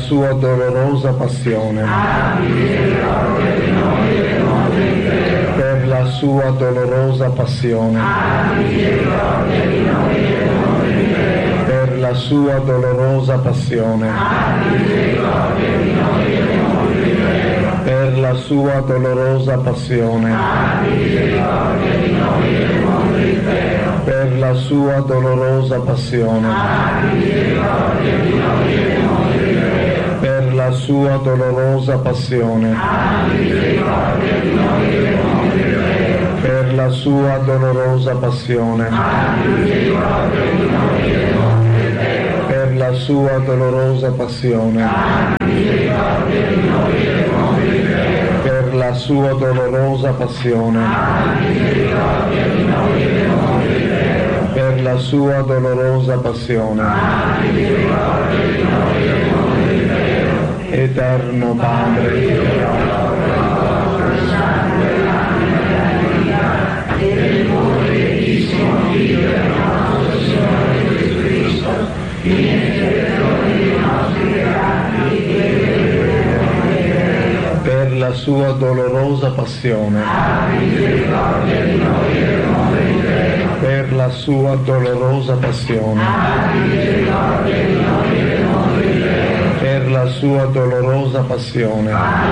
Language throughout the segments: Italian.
sua dolorosa passione, per la sua dolorosa passione, per la sua dolorosa passione, per la sua dolorosa passione, per la sua dolorosa passione, per la sua dolorosa passione, per la sua dolorosa passione, per la sua dolorosa passione, per la sua dolorosa passione, per la sua dolorosa passione. Eterno Padre, per la sua dolorosa passione, per la sua dolorosa passione, per la sua dolorosa passione,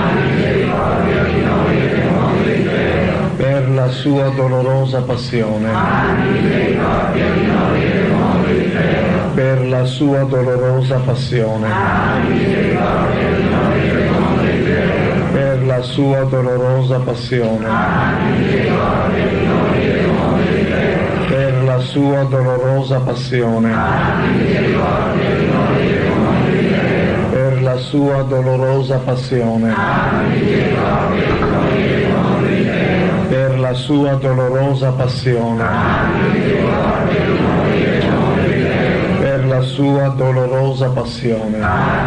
per la sua dolorosa passione, per la sua dolorosa passione, per la sua dolorosa passione, per la sua dolorosa passione, per la sua dolorosa passione, per la sua dolorosa passione, per la sua dolorosa passione.